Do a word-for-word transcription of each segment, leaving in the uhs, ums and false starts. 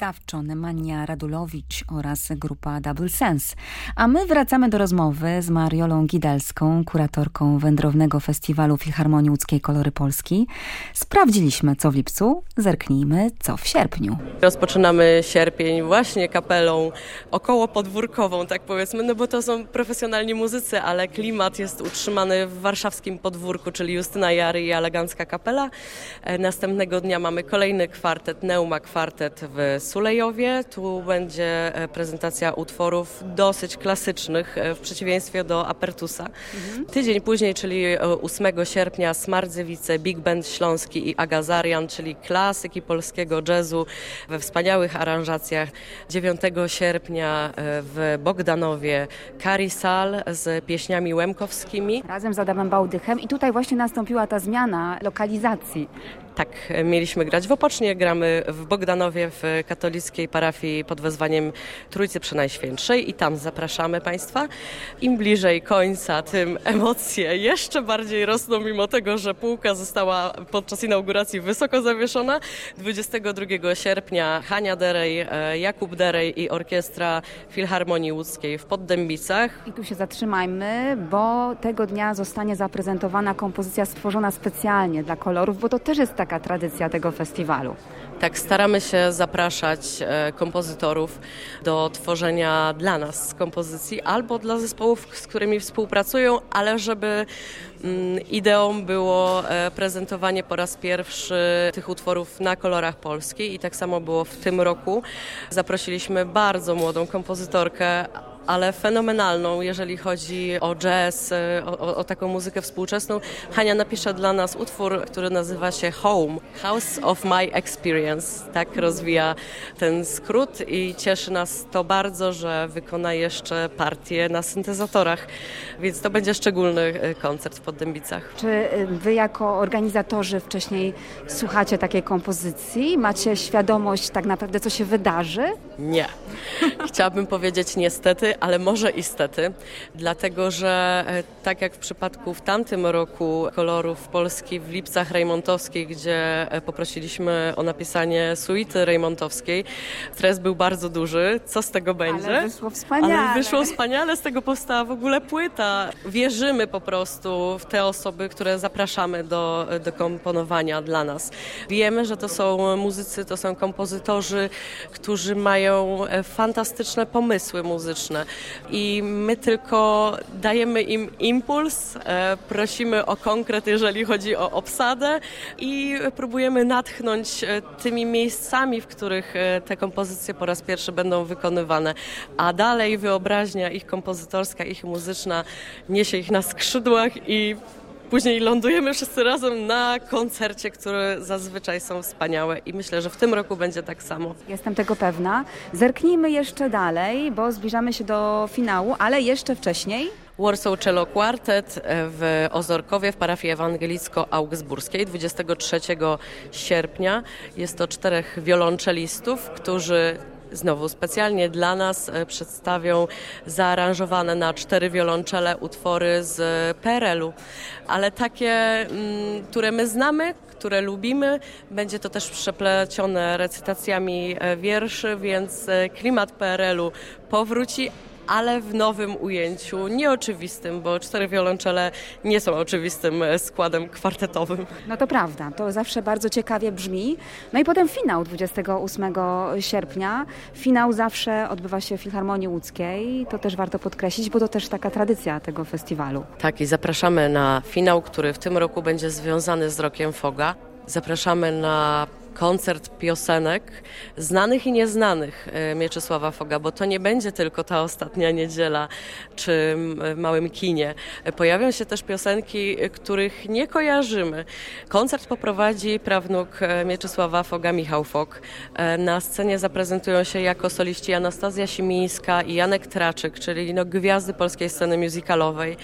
Sawczon, Mania Radulowicz oraz grupa Double Sense. A my wracamy do rozmowy z Mariolą Gidelską, kuratorką Wędrownego Festiwalu Filharmonii Łódzkiej Kolory Polski. Sprawdziliśmy, co w lipcu, zerknijmy, co w sierpniu. Rozpoczynamy sierpień właśnie kapelą około podwórkową, tak powiedzmy, no bo to są profesjonalni muzycy, ale klimat jest utrzymany w warszawskim podwórku, czyli Justyna Jary i Elegancka Kapela. Następnego dnia mamy kolejny kwartet, Neuma Kwartet w Sulejowie. Tu będzie prezentacja utworów dosyć klasycznych, w przeciwieństwie do Apertusa. Mhm. Tydzień później, czyli ósmego sierpnia, Smardzewice, Big Band Śląski i Agazarian, czyli klasyki polskiego jazzu we wspaniałych aranżacjach. dziewiątego sierpnia w Bogdanowie Karisal z pieśniami łemkowskimi. Razem z Adamem Bałdychem i tutaj właśnie nastąpiła ta zmiana lokalizacji. Tak, mieliśmy grać w Opocznie, gramy w Bogdanowie w katolickiej parafii pod wezwaniem Trójcy Przenajświętszej i tam zapraszamy Państwa. Im bliżej końca, tym emocje jeszcze bardziej rosną, mimo tego, że półka została podczas inauguracji wysoko zawieszona. dwudziestego drugiego sierpnia Hania Derej, Jakub Derej i Orkiestra Filharmonii Łódzkiej w Poddębicach. I tu się zatrzymajmy, bo tego dnia zostanie zaprezentowana kompozycja stworzona specjalnie dla kolorów, bo to też jest taka tradycja tego festiwalu. Tak, staramy się zapraszać e, kompozytorów do tworzenia dla nas kompozycji albo dla zespołów, z którymi współpracują, ale żeby mm, ideą było e, prezentowanie po raz pierwszy tych utworów na kolorach Polski i tak samo było w tym roku. Zaprosiliśmy bardzo młodą kompozytorkę, ale fenomenalną, jeżeli chodzi o jazz, o, o, o taką muzykę współczesną. Hania napisze dla nas utwór, który nazywa się Home, House of My Experience. Tak rozwija ten skrót i cieszy nas to bardzo, że wykona jeszcze partię na syntezatorach, więc to będzie szczególny koncert w Poddębicach. Czy wy jako organizatorzy wcześniej słuchacie takiej kompozycji? Macie świadomość tak naprawdę, co się wydarzy? Nie. Chciałabym powiedzieć niestety, ale może i stety, dlatego że tak jak w przypadku w tamtym roku kolorów Polski w Lipcach Rejmontowskich, gdzie poprosiliśmy o napisanie suity rejmontowskiej, stres był bardzo duży. Co z tego będzie? Ale wyszło wspaniale. Ale wyszło wspaniale, z tego powstała w ogóle płyta. Wierzymy po prostu w te osoby, które zapraszamy do, do komponowania dla nas. Wiemy, że to są muzycy, to są kompozytorzy, którzy mają fantastyczne pomysły muzyczne. I my tylko dajemy im impuls, e, prosimy o konkret, jeżeli chodzi o obsadę i próbujemy natchnąć e, tymi miejscami, w których e, te kompozycje po raz pierwszy będą wykonywane. A dalej wyobraźnia ich kompozytorska, ich muzyczna niesie ich na skrzydłach i później lądujemy wszyscy razem na koncercie, które zazwyczaj są wspaniałe i myślę, że w tym roku będzie tak samo. Jestem tego pewna. Zerknijmy jeszcze dalej, bo zbliżamy się do finału, ale jeszcze wcześniej. Warsaw Cello Quartet w Ozorkowie w parafii ewangelicko-augsburskiej dwudziestego trzeciego sierpnia. Jest to czterech wiolonczelistów, którzy znowu specjalnie dla nas przedstawią zaaranżowane na cztery wiolonczele utwory z P R L-u, ale takie, które my znamy, które lubimy. Będzie to też przeplecione recytacjami wierszy, więc klimat P R L-u powróci, ale w nowym ujęciu, nieoczywistym, bo cztery wiolonczele nie są oczywistym składem kwartetowym. No to prawda, to zawsze bardzo ciekawie brzmi. No i potem finał dwudziestego ósmego sierpnia. Finał zawsze odbywa się w Filharmonii Łódzkiej. To też warto podkreślić, bo to też taka tradycja tego festiwalu. Tak, i zapraszamy na finał, który w tym roku będzie związany z rokiem Foga. Zapraszamy na koncert piosenek znanych i nieznanych Mieczysława Foga, bo to nie będzie tylko ta ostatnia niedziela czy małym kinie. Pojawią się też piosenki, których nie kojarzymy. Koncert poprowadzi prawnuk Mieczysława Foga, Michał Fog. Na scenie zaprezentują się jako soliści Anastazja Simińska i Janek Traczyk, czyli no gwiazdy polskiej sceny musicalowej.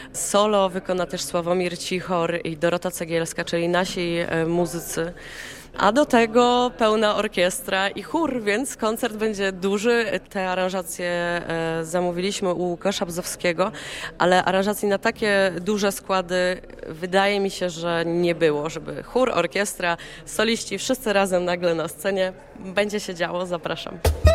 Solo wykona też Sławomir Cichor i Dorota Cegielska, czyli nasi muzycy. A do tego pełna orkiestra i chór, więc koncert będzie duży. Te aranżacje e, zamówiliśmy u Łukasza Bzowskiego, ale aranżacji na takie duże składy wydaje mi się, że nie było, żeby chór, orkiestra, soliści, wszyscy razem nagle na scenie. Będzie się działo, zapraszam.